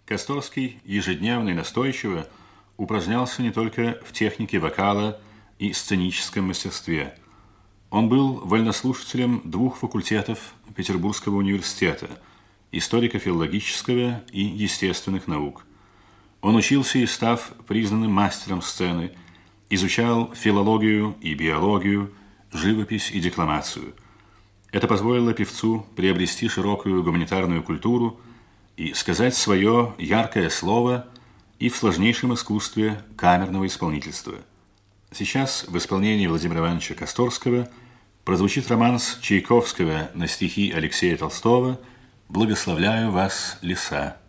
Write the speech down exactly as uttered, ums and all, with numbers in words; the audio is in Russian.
Косторский ежедневно и настойчиво упражнялся не только в технике вокала и сценическом мастерстве. Он был вольнослушателем двух факультетов Петербургского университета – историко-филологического и естественных наук. Он учился и, став признанным мастером сцены, изучал филологию и биологию, живопись и декламацию. Это позволило певцу приобрести широкую гуманитарную культуру и сказать свое яркое слово и в сложнейшем искусстве камерного исполнительства. Сейчас в исполнении Владимира Ивановича Косторского прозвучит романс Чайковского на стихи Алексея Толстого «Благословляю вас, леса».